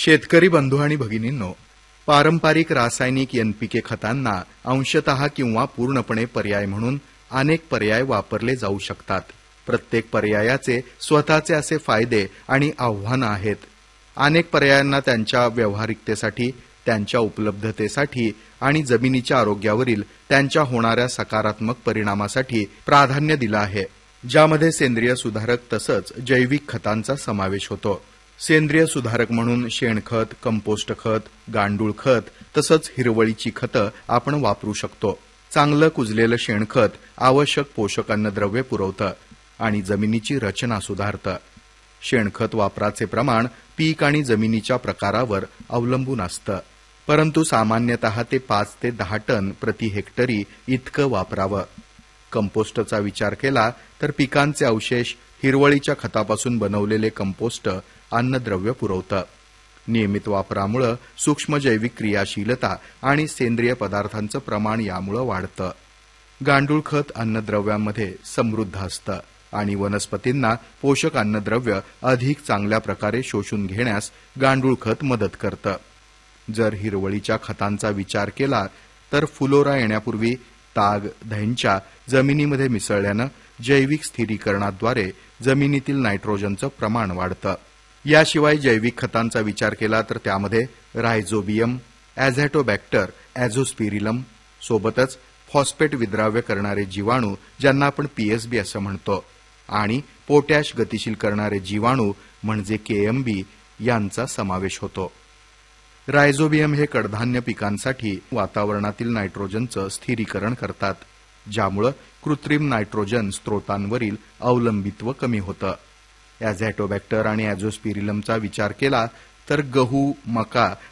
शेतकरी बंधू आणि भगिनींनो, पारंपरिक रासायनिक एनपीके खतांना अंशतः किंवा पूर्णपणे पर्याय म्हणून अनेक पर्याय वापरले जाऊ शकतात. प्रत्येक पर्यायाचे स्वतःचे असे फायदे आणि आव्हानं आहेत. अनेक पर्यायांना त्यांच्या व्यावहारिकतेसाठी, त्यांच्या उपलब्धतेसाठी आणि जमिनीच्या आरोग्यावरील त्यांच्या होणाऱ्या सकारात्मक परिणामासाठी प्राधान्य दिलं आहे, ज्यामध्ये सेंद्रिय सुधारक तसंच जैविक खतांचा समावेश होतो. सेंद्रिय सुधारक म्हणून शेणखत, कंपोस्ट खत, गांडूळ खत तसंच हिरवळीची खतं आपण वापरू शकतो. चांगलं कुजलेलं शेणखत आवश्यक पोषक अन्नद्रव्ये पुरवतं आणि जमिनीची रचना सुधारतं. शेणखत वापराचे प्रमाण पीक आणि जमिनीच्या प्रकारावर अवलंबून असतं, परंतु सामान्यतः ते 5 ते 10 टन प्रति हेक्टरी इतकं वापरावं. कंपोस्टचा विचार केला तर पिकांचे अवशेष, हिरवळीच्या खतापासून बनवलेले कंपोस्ट अन्नद्रव्य पुरवतं. नियमित वापरामुळे सूक्ष्म जैविक क्रियाशीलता आणि सेंद्रिय पदार्थांचं प्रमाण यामुळे वाढतं. गांडूळ खत अन्नद्रव्यांमध्ये समृद्ध असतं आणि वनस्पतींना पोषक अन्नद्रव्य अधिक चांगल्या प्रकारे शोषून घेण्यास गांडूळ खत मदत करतं. जर हिरवळीच्या खतांचा विचार केला तर फुलोरा येण्यापूर्वी ताग, धैंचा जमिनीमध्ये मिसळल्यानं जैविक स्थिरीकरणाद्वारे जमिनीतील नायट्रोजनचं प्रमाण वाढतं. याशिवाय जैविक खतांचा विचार केला तर त्यामध्ये रायझोबियम, ॲझॅटोबॅक्टर, ॲझोस्पिरिलम सोबतच फॉस्फेट विद्राव्य करणारे जीवाणू, ज्यांना आपण पीएसबी असं म्हणतो, आणि पोटॅश गतिशील करणारे जीवाणू म्हणजे केएमबी यांचा समावेश होतो. रायझोबियम हे कडधान्य पिकांसाठी वातावरणातील नायट्रोजनचं स्थिरीकरण करतात, ज्यामुळे कृत्रिम नायट्रोजन स्त्रोतांवरील अवलंबित्व कमी होतं. ॲझॅटोबॅक्टर आणि ॲझोस्पिरिलमचा विचार केला तर गहू, मका